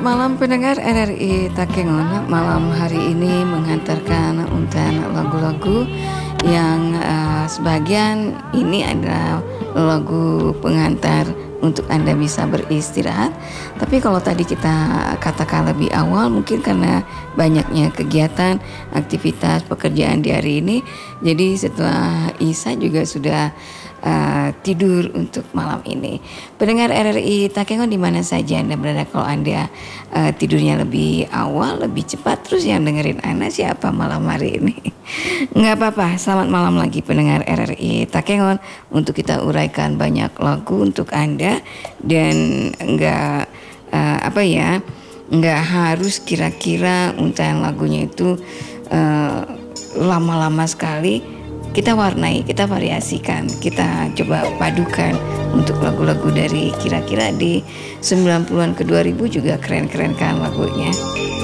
malam pendengar RRI Takengon. Malam hari ini menghantarkan untayan lagu-lagu yang sebagian ini adalah lagu pengantar untuk Anda bisa beristirahat. Tapi kalau tadi kita katakan lebih awal, mungkin karena banyaknya kegiatan, aktivitas, pekerjaan di hari ini, jadi setelah Isya juga sudah tidur untuk malam ini. Pendengar RRI Takengon di mana saja Anda berada, kalau Anda tidurnya lebih awal, lebih cepat, terus yang dengerin Anda siapa malam hari ini? Nggak apa-apa, selamat malam lagi pendengar RRI Takengon. Untuk kita uraikan banyak lagu untuk Anda, dan nggak nggak harus kira-kira untayan lagunya itu lama-lama sekali. Kita warnai, kita variasikan, kita coba padukan untuk lagu-lagu dari kira-kira di 90-an ke 2000 juga keren-keren kan lagunya.